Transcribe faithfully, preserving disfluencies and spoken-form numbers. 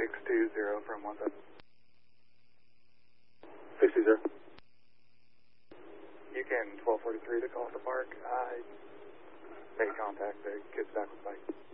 six two zero from one seven. six two zero. You can twelve forty-three to call the park. I made contact. The kid's back with bike.